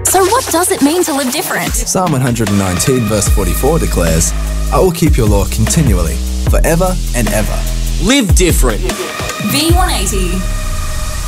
So what does it mean to live different? Psalm 119 verse 44 declares, I will keep your law continually, forever and ever. Live different. V180.